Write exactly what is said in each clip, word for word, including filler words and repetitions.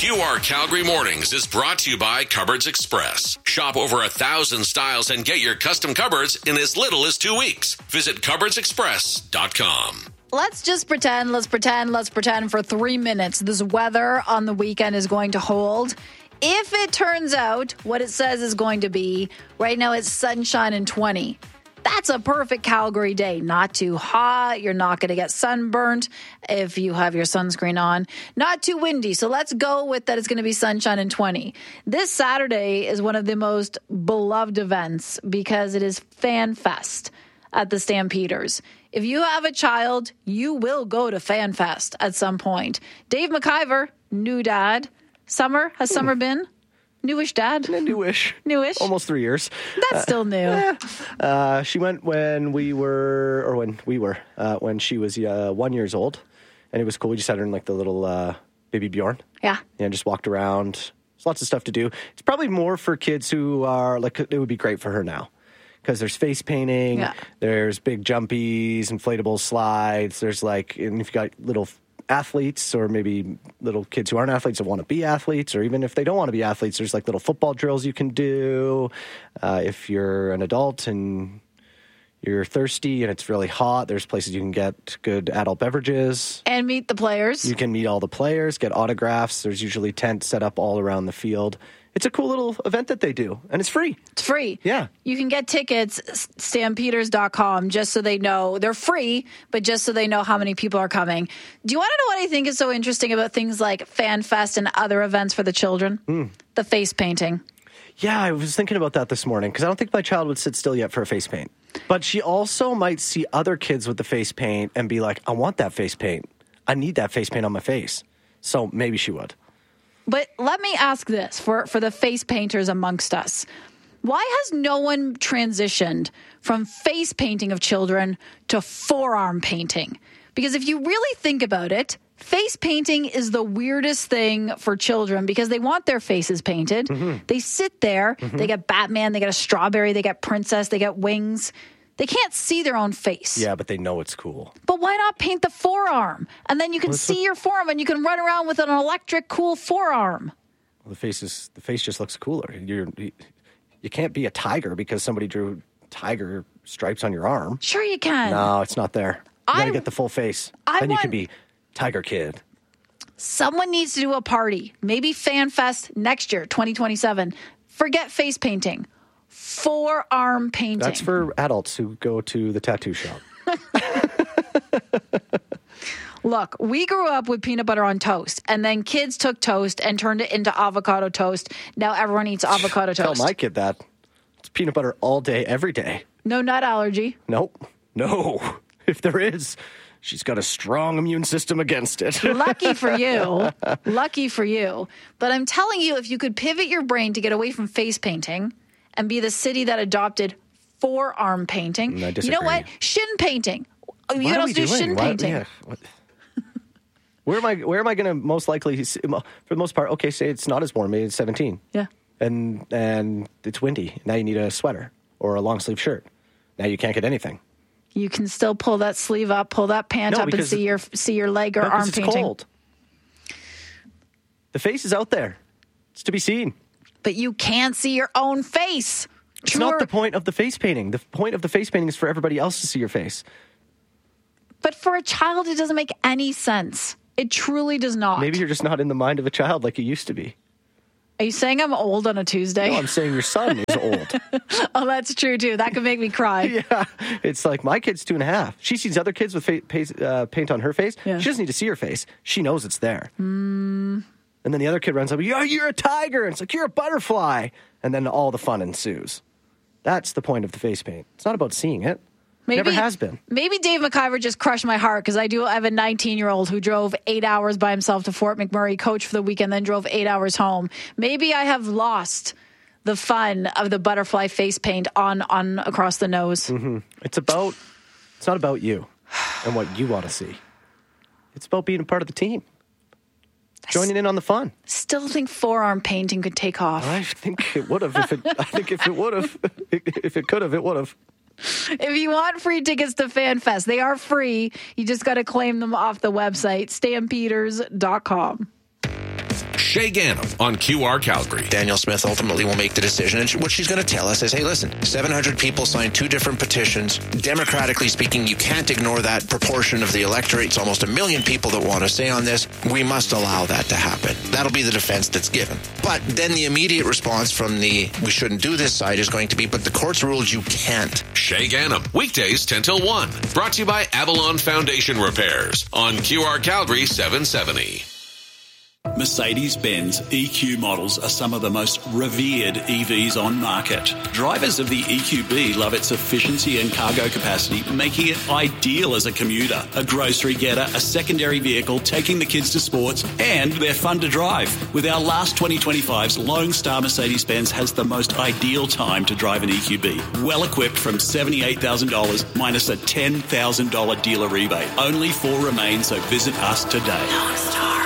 Q R Calgary Mornings is brought to you by Cupboards Express. Shop over a thousand styles and get your custom cupboards in as little as two weeks. Visit cupboards express dot com. Let's just pretend, let's pretend, let's pretend for three minutes this weather on the weekend is going to hold. If it turns out what it says is going to be, right now it's sunshine and twenty. That's a perfect Calgary day. Not too hot. You're not going to get sunburnt if you have your sunscreen on. Not too windy. So let's go with that it's going to be sunshine and twenty. This Saturday is one of the most beloved events because it is Fan Fest at the Stampeders. If you have a child, you will go to Fan Fest at some point. Dave McIver, new dad. Summer, has Summer been? Newish dad? Newish. Newish. Almost three years. That's still new. Uh, uh, she went when we were, or when we were, uh, when she was uh, one years old. And it was cool. We just had her in like the little uh, baby Bjorn. Yeah. And just walked around. There's lots of stuff to do. It's probably more for kids who are, like, it would be great for her now. Because there's face painting, yeah. There's big jumpies, inflatable slides. There's like, and if you got little athletes or maybe little kids who aren't athletes that want to be athletes, or even if they don't want to be athletes, there's like little football drills you can do. Uh, if you're an adult and you're thirsty and it's really hot, there's places you can get good adult beverages. And meet the players. You can meet all the players, get autographs. There's usually tents set up all around the field. It's a cool little event that they do, and it's free. It's free. Yeah. You can get tickets, stampeders dot com, just so they know. They're free, but just so they know how many people are coming. Do you want to know what I think is so interesting about things like Fan Fest and other events for the children? Mm. The face painting. Yeah, I was thinking about that this morning, because I don't think my child would sit still yet for a face paint. But she also might see other kids with the face paint and be like, I want that face paint. I need that face paint on my face. So maybe she would. But let me ask this for, for the face painters amongst us. Why has no one transitioned from face painting of children to forearm painting? Because if you really think about it, face painting is the weirdest thing for children because they want their faces painted. Mm-hmm. They sit there, mm-hmm. They get Batman, they get a strawberry, they get princess, they get wings. They can't see their own face. Yeah, but they know it's cool. But why not paint the forearm? And then you can well, see your forearm and you can run around with an electric cool forearm. Well, the face is the face just looks cooler. You're, you can't be a tiger because somebody drew tiger stripes on your arm. Sure you can. No, it's not there. You got to get the full face. I then want, you can be Tiger Kid. Someone needs to do a party. Maybe Fan Fest next year, twenty twenty-seven. Forget face painting. Forearm painting. That's for adults who go to the tattoo shop. Look, we grew up with peanut butter on toast, and then kids took toast and turned it into avocado toast. Now everyone eats avocado toast. Tell my kid that. It's peanut butter all day, every day. No nut allergy? Nope. No. If there is, she's got a strong immune system against it. Lucky for you. Lucky for you. But I'm telling you, if you could pivot your brain to get away from face painting and be the city that adopted forearm painting. I disagree. You know what? Shin painting. You what can also do doing? shin what, painting. Yeah, what? Where am I? Where am I going to most likely? For the most part, okay, say it's not as warm. Maybe it's seventeen. Yeah. And and it's windy. Now you need a sweater or a long sleeve shirt. Now you can't get anything. You can still pull that sleeve up, pull that pant no, up, and see your see your leg or no, arm it's painting. Cold. The face is out there. It's to be seen. But you can't see your own face. It's True not or- the point of the face painting. The point of the face painting is for everybody else to see your face. But for a child, it doesn't make any sense. It truly does not. Maybe you're just not in the mind of a child like you used to be. Are you saying I'm old on a Tuesday? No, I'm saying your son is old. Oh, that's true, too. That could make me cry. Yeah. It's like my kid's two and a half. She sees other kids with fa- face, uh, paint on her face. Yeah. She doesn't need to see her face. She knows it's there. Mm. And then the other kid runs up, yeah, you're a tiger. And it's like, you're a butterfly. And then all the fun ensues. That's the point of the face paint. It's not about seeing it. Maybe, Never has been. Maybe Dave McIver just crushed my heart because I do I have a nineteen-year-old who drove eight hours by himself to Fort McMurray, coached for the weekend, then drove eight hours home. Maybe I have lost the fun of the butterfly face paint on, on across the nose. Mm-hmm. It's about, it's not about you and what you want to see. It's about being a part of the team. Joining in on the fun. Still think forearm painting could take off. I think it would have. If it, I think if it would have, if it could have, it would have. If you want free tickets to Fan Fest, they are free. You just got to claim them off the website, stampeders dot com. Shay Gannam on Q R Calgary. Danielle Smith ultimately will make the decision, and what she's going to tell us is, hey, listen, seven hundred people signed two different petitions. Democratically speaking, you can't ignore that proportion of the electorate. It's almost a million people that want to say on this. We must allow that to happen. That'll be the defense that's given. But then the immediate response from the we shouldn't do this side is going to be, but the courts ruled you can't. Shay Gannam, weekdays ten till one. Brought to you by Avalon Foundation Repairs on Q R Calgary seven seventy. Mercedes-Benz E Q models are some of the most revered E Vs on market. Drivers of the E Q B love its efficiency and cargo capacity, making it ideal as a commuter, a grocery getter, a secondary vehicle, taking the kids to sports, and they're fun to drive. With our last twenty twenty-fives, Lone Star Mercedes-Benz has the most ideal time to drive an E Q B. Well equipped from seventy-eight thousand dollars minus a ten thousand dollars dealer rebate. Only four remain, so visit us today. Lone Star.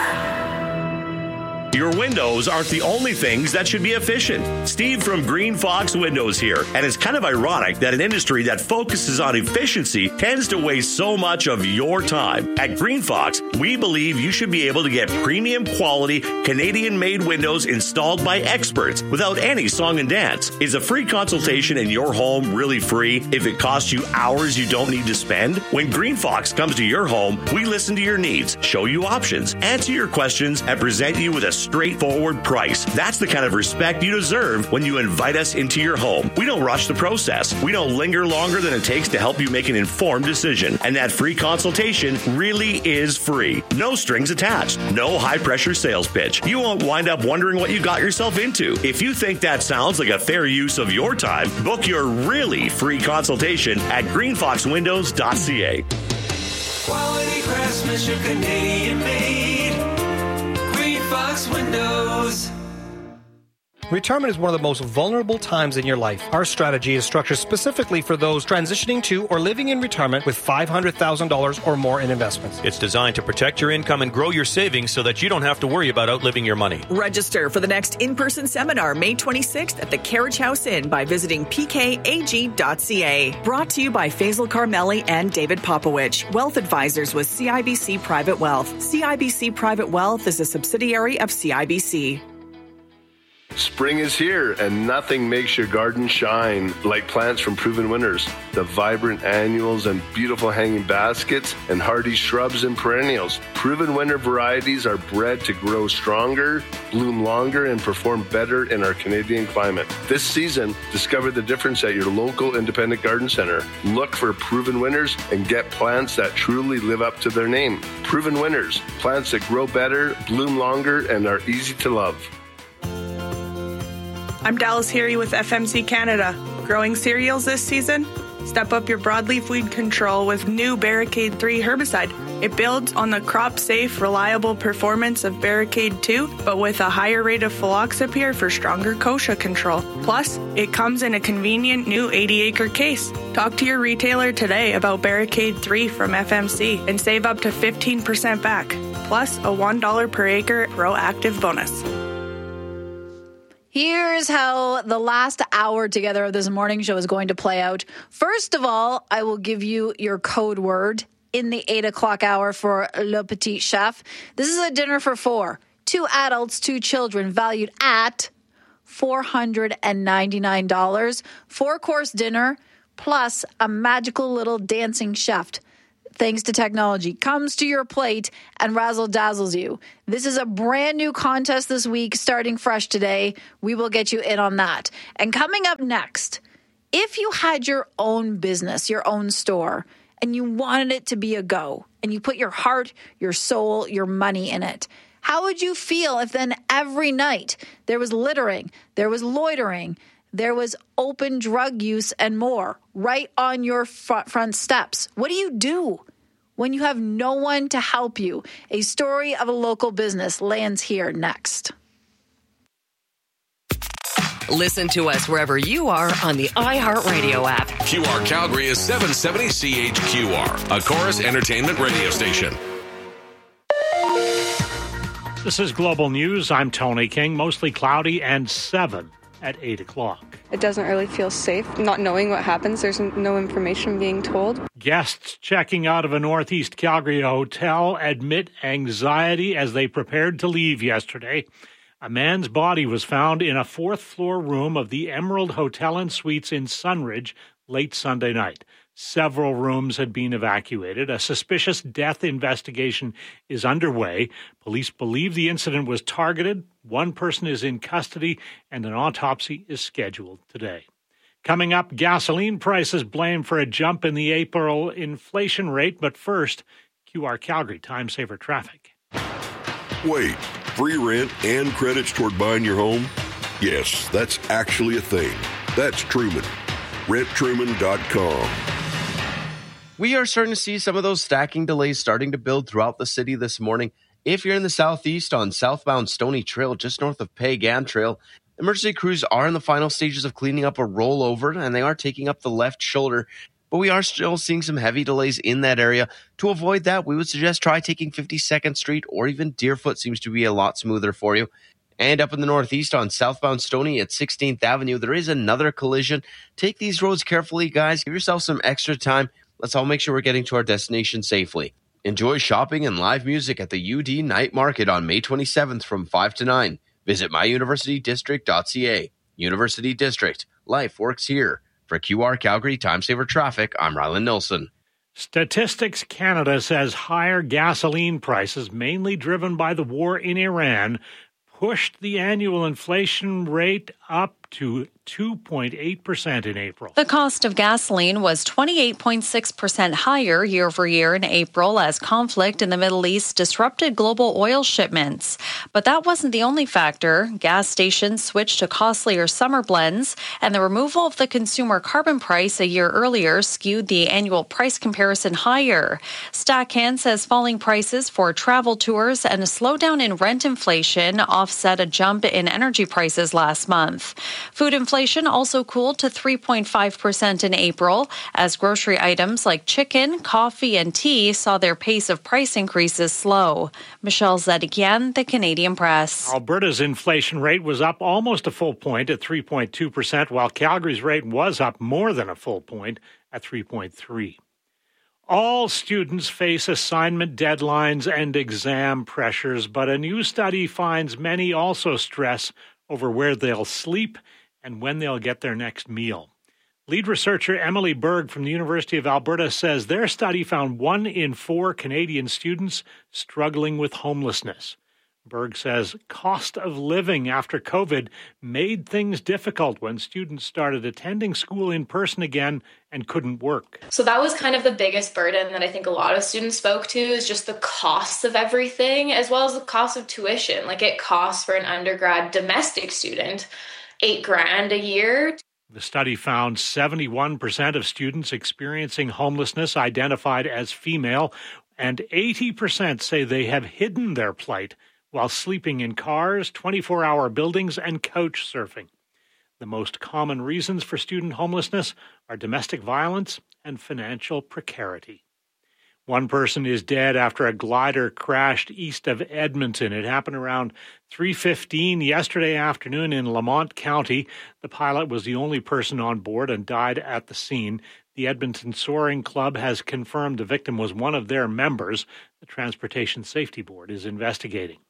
Your windows aren't the only things that should be efficient. Steve from Green Fox Windows here. And it's kind of ironic that an industry that focuses on efficiency tends to waste so much of your time. At Green Fox, we believe you should be able to get premium quality Canadian-made windows installed by experts without any song and dance. Is a free consultation in your home really free if it costs you hours you don't need to spend? When Green Fox comes to your home, we listen to your needs, show you options, answer your questions, and present you with a straightforward price. That's the kind of respect you deserve when you invite us into your home. We don't rush the process. We don't linger longer than it takes to help you make an informed decision. And that free consultation really is free. No strings attached. No high-pressure sales pitch. You won't wind up wondering what you got yourself into. If you think that sounds like a fair use of your time, book your really free consultation at green fox windows dot c a. Quality craftsmanship, Canadian made. Fox Windows. Retirement is one of the most vulnerable times in your life. Our strategy is structured specifically for those transitioning to or living in retirement with five hundred thousand dollars or more in investments. It's designed to protect your income and grow your savings so that you don't have to worry about outliving your money. Register for the next in-person seminar May twenty-sixth at the Carriage House Inn by visiting p k a g dot c a. Brought to you by Faisal Carmeli and David Popowich, Wealth Advisors with C I B C Private Wealth. C I B C Private Wealth is a subsidiary of C I B C. Spring is here, and nothing makes your garden shine like plants from Proven Winners. The vibrant annuals and beautiful hanging baskets and hardy shrubs and perennials. Proven Winner varieties are bred to grow stronger, bloom longer, and perform better in our Canadian climate. This season, discover the difference at your local independent garden center. Look for Proven Winners and get plants that truly live up to their name. Proven Winners, plants that grow better, bloom longer, and are easy to love. I'm Dallas Heary with F M C Canada. Growing cereals this season? Step up your broadleaf weed control with new Barricade three herbicide. It builds on the crop-safe, reliable performance of Barricade two, but with a higher rate of fluoxapyr for stronger kochia control. Plus, it comes in a convenient new eighty acre case. Talk to your retailer today about Barricade three from F M C and save up to fifteen percent back, plus a one dollar per acre proactive bonus. Here's how the last hour together of this morning show is going to play out. First of all, I will give you your code word in the eight o'clock hour for Le Petit Chef. This is a dinner for four. Two adults, two children, valued at four hundred ninety-nine dollars. Four-course dinner plus a magical little dancing chef. Thanks to technology, comes to your plate and razzle-dazzles you. This is a brand new contest this week, starting fresh today. We will get you in on that. And coming up next, if you had your own business, your own store, and you wanted it to be a go, and you put your heart, your soul, your money in it, how would you feel if then every night there was littering, there was loitering, there was open drug use and more right on your front steps? What do you do when you have no one to help you? A story of a local business lands here next. Listen to us wherever you are on the iHeartRadio app. Q R Calgary is seven seventy C H Q R, a Chorus Entertainment radio station. This is Global News. I'm Tony King. Mostly cloudy and seven. at eight o'clock. It doesn't really feel safe, not knowing what happens. There's no information being told. Guests checking out of a Northeast Calgary hotel admit anxiety as they prepared to leave yesterday. A man's body was found in a fourth-floor room of the Emerald Hotel and Suites in Sunridge late Sunday night. Several rooms had been evacuated. A suspicious death investigation is underway. Police believe the incident was targeted. One person is in custody, and an autopsy is scheduled today. Coming up, gasoline prices blamed for a jump in the April inflation rate. But first, Q R Calgary Time Saver Traffic. Wait, free rent and credits toward buying your home? Yes, that's actually a thing. That's Truman. rent truman dot com. We are starting to see some of those stacking delays starting to build throughout the city this morning. If you're in the southeast on southbound Stony Trail, just north of Pay-Gan Trail, emergency crews are in the final stages of cleaning up a rollover, and they are taking up the left shoulder. But we are still seeing some heavy delays in that area. To avoid that, we would suggest try taking fifty-second Street, or even Deerfoot seems to be a lot smoother for you. And up in the northeast on southbound Stony at sixteenth Avenue, there is another collision. Take these roads carefully, guys. Give yourself some extra time. Let's all make sure we're getting to our destination safely. Enjoy shopping and live music at the U D Night Market on May twenty-seventh from five to nine. Visit my university district dot c a. University District. Life works here. For Q R Calgary Time Saver Traffic, I'm Rylan Nilsson. Statistics Canada says higher gasoline prices, mainly driven by the war in Iran, pushed the annual inflation rate up to two point eight percent in April. The cost of gasoline was twenty-eight point six percent higher year over year in April as conflict in the Middle East disrupted global oil shipments. But that wasn't the only factor. Gas stations switched to costlier summer blends, and the removal of the consumer carbon price a year earlier skewed the annual price comparison higher. Stackhand says falling prices for travel tours and a slowdown in rent inflation offset a jump in energy prices last month. Food inflation also cooled to three point five percent in April as grocery items like chicken, coffee, and tea saw their pace of price increases slow. Michelle Zedekian, The Canadian Press. Alberta's inflation rate was up almost a full point at three point two percent, while Calgary's rate was up more than a full point at three point three percent. All students face assignment deadlines and exam pressures, but a new study finds many also stress over where they'll sleep and when they'll get their next meal. Lead researcher Emily Berg from the University of Alberta says their study found one in four Canadian students struggling with homelessness. Berg says cost of living after COVID made things difficult when students started attending school in person again and couldn't work. So that was kind of the biggest burden that I think a lot of students spoke to, is just the cost of everything, as well as the cost of tuition. Like, it costs for an undergrad domestic student eight grand a year. The study found seventy-one percent of students experiencing homelessness identified as female, and eighty percent say they have hidden their plight while sleeping in cars, twenty-four hour buildings, and couch surfing. The most common reasons for student homelessness are domestic violence and financial precarity. One person is dead after a glider crashed east of Edmonton. It happened around three fifteen yesterday afternoon in Lamont County. The pilot was the only person on board and died at the scene. The Edmonton Soaring Club has confirmed the victim was one of their members. The Transportation Safety Board is investigating.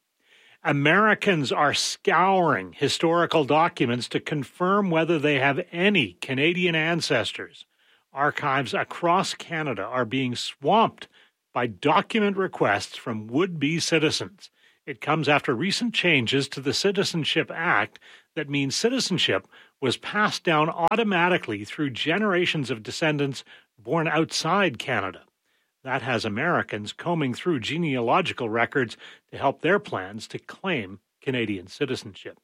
Americans are scouring historical documents to confirm whether they have any Canadian ancestors. Archives across Canada are being swamped by document requests from would-be citizens. It comes after recent changes to the Citizenship Act that means citizenship was passed down automatically through generations of descendants born outside Canada. That has Americans combing through genealogical records to help their plans to claim Canadian citizenship.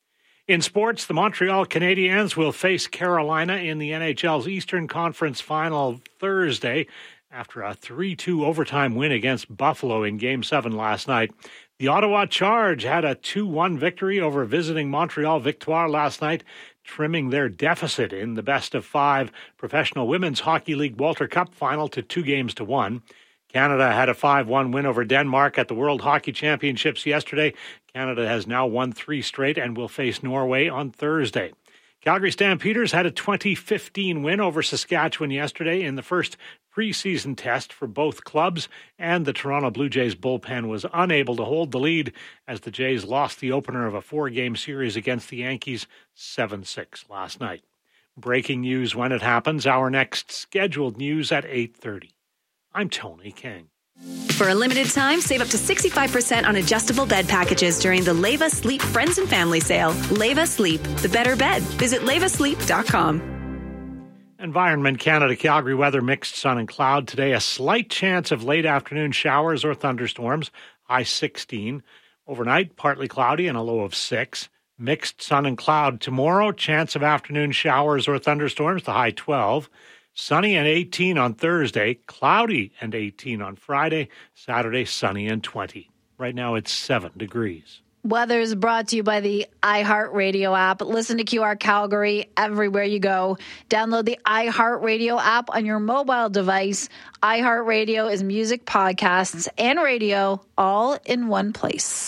In sports, the Montreal Canadiens will face Carolina in the N H L's Eastern Conference Final Thursday after a three two overtime win against Buffalo in Game seven last night. The Ottawa Charge had a two one victory over visiting Montreal Victoire last night, trimming their deficit in the best of five Professional Women's Hockey League Walter Cup final to two games to one. Canada had a five one win over Denmark at the World Hockey Championships yesterday. Canada has now won three straight and will face Norway on Thursday. Calgary Stampeders had a twenty fifteen win over Saskatchewan yesterday in the first preseason test for both clubs, and the Toronto Blue Jays bullpen was unable to hold the lead as the Jays lost the opener of a four-game series against the Yankees seven six last night. Breaking news when it happens. Our next scheduled news at eight thirty. I'm Tony King. For a limited time, save up to sixty-five percent on adjustable bed packages during the Leva Sleep Friends and Family Sale. Leva Sleep, the better bed. Visit leva sleep dot com. Environment Canada Calgary weather, mixed sun and cloud. Today, a slight chance of late afternoon showers or thunderstorms, high sixteen. Overnight, partly cloudy and a low of six. Mixed sun and cloud tomorrow, chance of afternoon showers or thunderstorms, the high twelve. Sunny and eighteen on Thursday, cloudy and eighteen on Friday, Saturday sunny and twenty. Right now it's seven degrees. Weather is brought to you by the iHeartRadio app. Listen to Q R Calgary everywhere you go. Download the iHeartRadio app on your mobile device. iHeartRadio is music, podcasts, and radio all in one place.